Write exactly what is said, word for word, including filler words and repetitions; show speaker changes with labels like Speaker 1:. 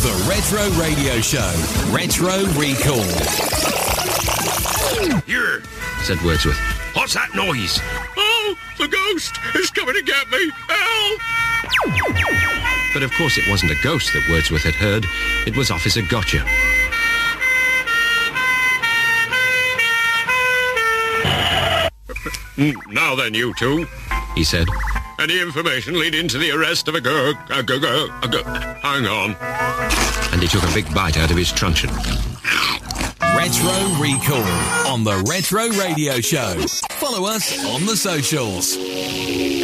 Speaker 1: The Retro Radio Show. Retro Recall.
Speaker 2: Here, said Wordsworth. What's that noise? Oh, the ghost is coming to get me. Help! But of course it wasn't a ghost that Wordsworth had heard. It was Officer Gotcha. Now then, you two, he said. Any information leading to the arrest of a girl? A girl, a girl. Hang on. And he took a big bite out of his truncheon.
Speaker 1: Retro Recall on the Retro Radio Show. Follow us on the socials.